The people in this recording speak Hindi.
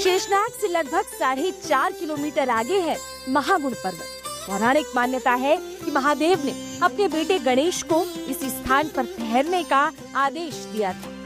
शेषनाग से लगभग 4.5 किलोमीटर आगे है महागुण पर्वत। पौराणिक मान्यता है कि महादेव ने अपने बेटे गणेश को इसी स्थान पर ठहरने का आदेश दिया था।